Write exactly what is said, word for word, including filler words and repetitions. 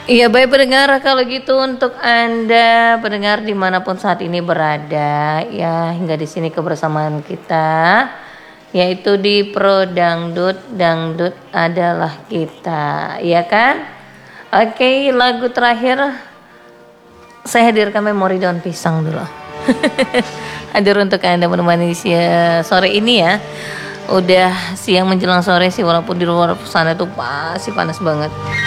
Iya baik pendengar, kalau gitu untuk Anda pendengar dimanapun saat ini berada ya, hingga di sini kebersamaan kita yaitu di Pro Dangdut, Dangdut adalah kita, ya kan? Oke, lagu terakhir saya hadirkan Memori Daun Pisang dulu. Hadir untuk Anda menemani si- sore ini ya. Udah siang menjelang sore sih, walaupun di luar sana tuh pasti panas banget.